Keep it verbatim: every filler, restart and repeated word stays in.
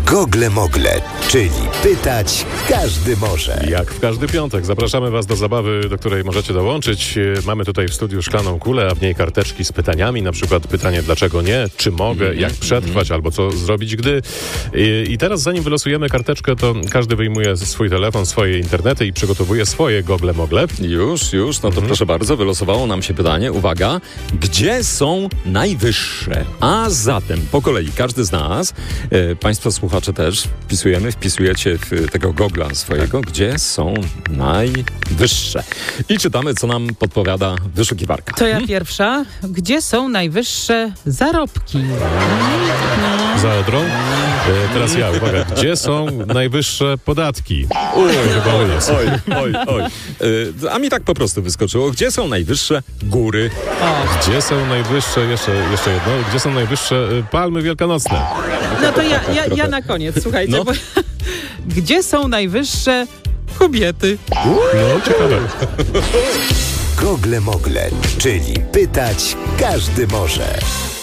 Gogle Mogle, czyli pytać każdy może. Jak w każdy piątek zapraszamy Was do zabawy, do której możecie dołączyć. Mamy tutaj w studiu szklaną kulę, a w niej karteczki z pytaniami, na przykład pytanie dlaczego nie, czy mogę, mm-hmm. jak przetrwać, mm-hmm. albo co zrobić gdy. I, I teraz zanim wylosujemy karteczkę, to każdy wyjmuje swój telefon, swoje internety i przygotowuje swoje Gogle Mogle. Już, już, no to mm-hmm. proszę bardzo, wylosowało nam się pytanie, uwaga, gdzie są najwyższe? A zatem po kolei każdy z nas, e, Państwo słuchacze też, wpisujemy, wpisujecie w tego gogla swojego, gdzie są najwyższe. I czytamy, co nam podpowiada wyszukiwarka. To ja hmm? pierwsza. Gdzie są najwyższe zarobki? Za Odrą? E, teraz ja, uwaga. Gdzie są najwyższe podatki? Oj, oj, oj, oj, oj. E, a mi tak po prostu wyskoczyło. Gdzie są najwyższe góry? O. Gdzie są najwyższe, jeszcze, jeszcze jedno, gdzie są najwyższe y, palmy wielkanocne? No to ja, ja, ja na koniec, słuchajcie. No. Bo, gdzie są najwyższe kobiety? No, ciekawe. Gogle Mogle, czyli pytać każdy może.